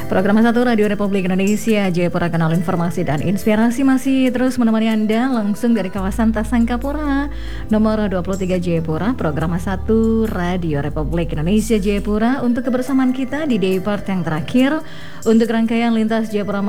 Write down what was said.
Program 1 Radio Republik Indonesia Jayapura, kanal informasi dan inspirasi masih terus menemani Anda langsung dari kawasan Tasangkapura nomor 23 Jayapura. Program 1 Radio Republik Indonesia Jayapura untuk kebersamaan kita di day part yang terakhir untuk rangkaian lintas Jayapura